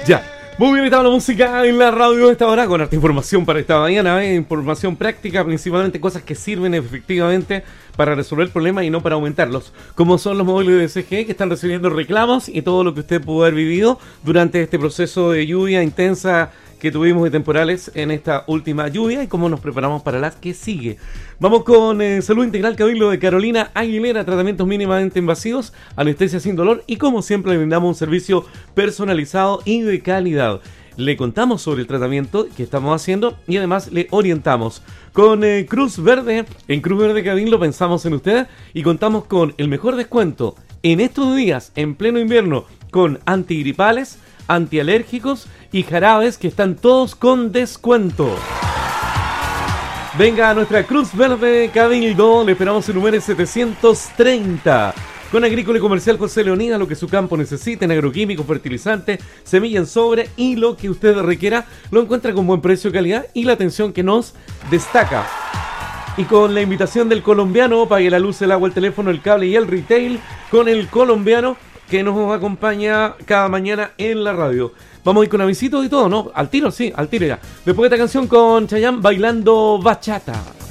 Ya. Muy bien, estaba la música en la radio de esta hora con harta información para esta mañana, información práctica, principalmente cosas que sirven efectivamente para resolver problemas y no para aumentarlos, como son los móviles de CGE que están recibiendo reclamos y todo lo que usted pudo haber vivido durante este proceso de lluvia intensa que tuvimos de temporales en esta última lluvia y cómo nos preparamos para la que sigue. Vamos con Salud Integral Cabildo de Carolina Aguilera, tratamientos mínimamente invasivos, anestesia sin dolor y como siempre le brindamos un servicio personalizado y de calidad. Le contamos sobre el tratamiento que estamos haciendo y además le orientamos. Con Cruz Verde, en Cruz Verde Cabildo pensamos en usted y contamos con el mejor descuento en estos días, en pleno invierno, con antigripales, antialérgicos y jarabes que están todos con descuento. Venga a nuestra Cruz Verde Cabildo, le esperamos en número 730. Con Agrícola y Comercial José Leonida, lo que su campo necesite en agroquímicos, fertilizantes, semilla en sobre y lo que usted requiera, lo encuentra con buen precio, calidad y la atención que nos destaca. Y con la invitación del colombiano, pague la luz, el agua, el teléfono, el cable y el retail con el colombiano que nos acompaña cada mañana en la radio. Vamos a ir con avisitos y todo, ¿no? Al tiro, sí, al tiro ya. Después de esta canción con Chayanne, Bailando Bachata.